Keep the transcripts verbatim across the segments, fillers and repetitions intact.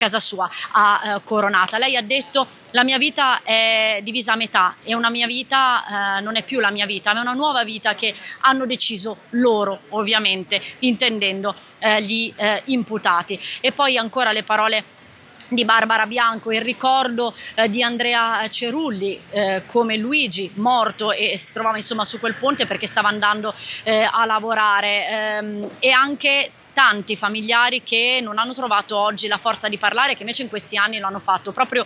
casa sua a eh, Coronata. Lei ha detto: la mia vita è divisa a metà e una mia vita eh, non è più la mia vita, ma è una nuova vita che hanno deciso loro, ovviamente, intendendo eh, gli eh, imputati. E poi ancora le parole di Barbara Bianco, il ricordo eh, di Andrea Cerulli eh, come Luigi, morto e, e si trovava insomma su quel ponte perché stava andando eh, a lavorare, ehm, e anche tanti familiari che non hanno trovato oggi la forza di parlare, che invece in questi anni lo hanno fatto, proprio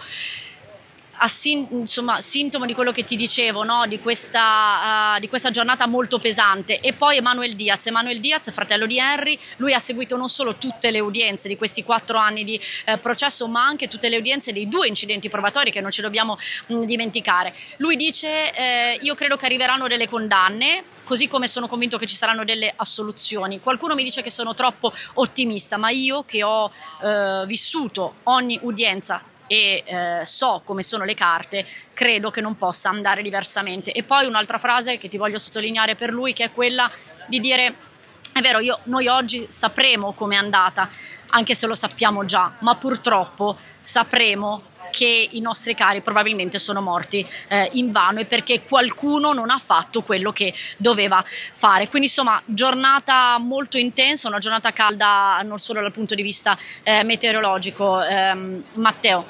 a sin- insomma, sintomo di quello che ti dicevo, no? di, questa, uh, di questa giornata molto pesante. E poi Emanuel Diaz, Emanuel Diaz, fratello di Henry, lui ha seguito non solo tutte le udienze di questi quattro anni di eh, processo, ma anche tutte le udienze dei due incidenti probatori che non ci dobbiamo mh, dimenticare. Lui dice: eh, io credo che arriveranno delle condanne, così come sono convinto che ci saranno delle assoluzioni. Qualcuno mi dice che sono troppo ottimista, ma io che ho eh, vissuto ogni udienza e eh, so come sono le carte, credo che non possa andare diversamente. E poi un'altra frase che ti voglio sottolineare per lui, che è quella di dire: è vero, io, noi oggi sapremo com'è andata, anche se lo sappiamo già, ma purtroppo sapremo che i nostri cari probabilmente sono morti eh, invano, e perché qualcuno non ha fatto quello che doveva fare. Quindi insomma, giornata molto intensa, una giornata calda non solo dal punto di vista eh, meteorologico. ehm, Matteo.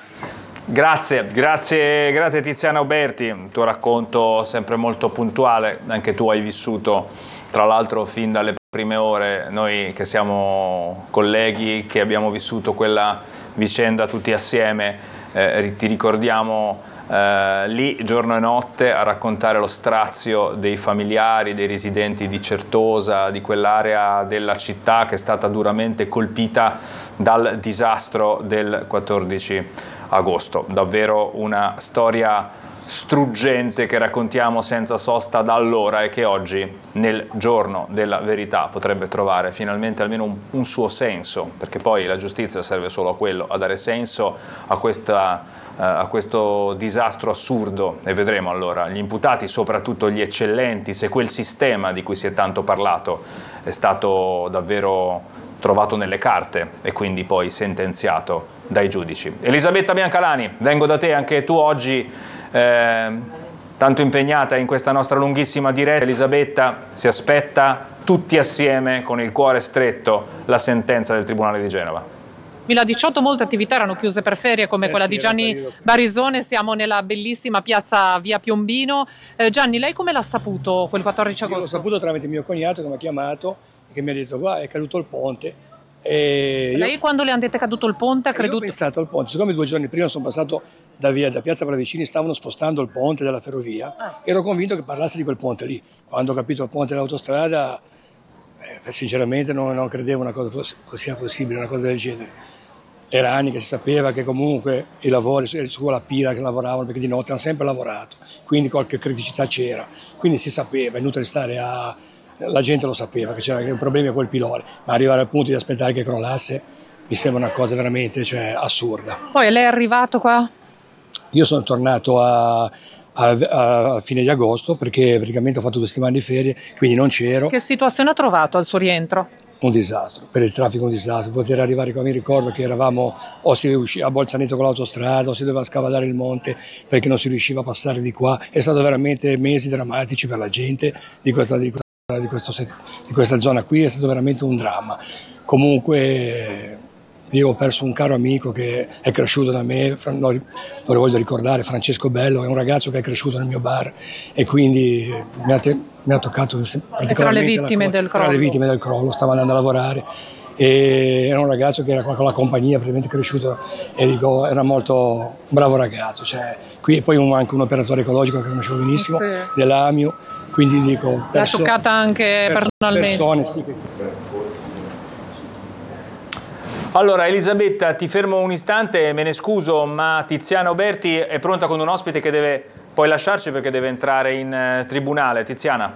Grazie, grazie, grazie Tiziana Uberti, il tuo racconto sempre molto puntuale. Anche tu hai vissuto, tra l'altro, fin dalle prime ore, noi che siamo colleghi, che abbiamo vissuto quella vicenda tutti assieme, eh, ti ricordiamo eh, lì giorno e notte a raccontare lo strazio dei familiari, dei residenti di Certosa, di quell'area della città che è stata duramente colpita dal disastro del quattordici agosto. Davvero una storia struggente che raccontiamo senza sosta da allora, e che oggi, nel giorno della verità, potrebbe trovare finalmente almeno un, un suo senso, perché poi la giustizia serve solo a quello, a dare senso a, questa, uh, a questo disastro assurdo. E vedremo allora gli imputati, soprattutto gli eccellenti, se quel sistema di cui si è tanto parlato è stato davvero trovato nelle carte e quindi poi sentenziato dai giudici. Elisabetta Biancalani, vengo da te, anche tu oggi eh, tanto impegnata in questa nostra lunghissima diretta. Elisabetta, si aspetta tutti assieme, con il cuore stretto, la sentenza del Tribunale di Genova. duemiladiciotto molte attività erano chiuse per ferie, come eh quella sì, di Gianni Barisone. Siamo nella bellissima piazza Via Piombino. Eh, Gianni, lei come l'ha saputo quel quattordici agosto? Io l'ho saputo tramite mio cognato, che mi ha chiamato e che mi ha detto: guarda, è caduto il ponte. E lei io, quando le hanno detto è caduto il ponte ha creduto? Io ho pensato al ponte, siccome due giorni prima sono passato da, via, da piazza Bravicini, stavano spostando il ponte della ferrovia, ah. ero convinto che parlasse di quel ponte lì. Quando ho capito il ponte dell'autostrada, eh, sinceramente non, non credevo una cosa sia possibile, una cosa del genere. Era anni che si sapeva che comunque i lavori su quella pila che lavoravano, perché di notte hanno sempre lavorato, quindi qualche criticità c'era, quindi si sapeva, è inutile stare a... la gente lo sapeva che c'era un problema con quel pilone, ma arrivare al punto di aspettare che crollasse mi sembra una cosa veramente, cioè, assurda. Poi lei è arrivato qua? Io sono tornato a, a, a fine di agosto, perché praticamente ho fatto due settimane di ferie, quindi non c'ero. Che situazione ha trovato al suo rientro? Un disastro, per il traffico un disastro, poter arrivare qua, mi ricordo che eravamo o si riusciva a Bolzaneto con l'autostrada o si doveva scavalare il monte perché non si riusciva a passare di qua. È stato veramente mesi drammatici per la gente di questa, di questa, di questo, di questa zona qui, è stato veramente un dramma. Comunque io ho perso un caro amico che è cresciuto da me, lo, lo voglio ricordare, Francesco Bello, è un ragazzo che è cresciuto nel mio bar e quindi mi ha, te, mi ha toccato particolarmente. Tra le vittime la, del crollo. Tra le vittime del crollo, stava andando a lavorare e era un ragazzo che era con la compagnia, praticamente cresciuto, e dico, era molto bravo ragazzo. Cioè, qui poi un, anche un operatore ecologico che conoscevo benissimo, sì, dell'Amio, quindi dico... L'ha toccata anche perso- personalmente? Persone, sì, che sì. Allora Elisabetta, ti fermo un istante, me ne scuso, ma Tiziana Uberti è pronta con un ospite che deve poi lasciarci perché deve entrare in eh, tribunale. Tiziana.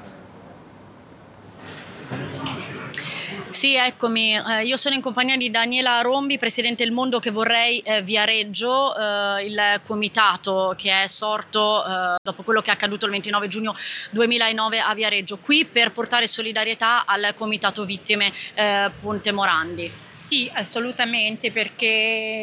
Sì, eccomi, eh, io sono in compagnia di Daniela Rombi, presidente del Mondo che vorrei eh, Viareggio, eh, il comitato che è sorto eh, dopo quello che è accaduto il ventinove giugno duemilanove a Viareggio, qui per portare solidarietà al comitato vittime eh, Ponte Morandi. Sì, assolutamente, perché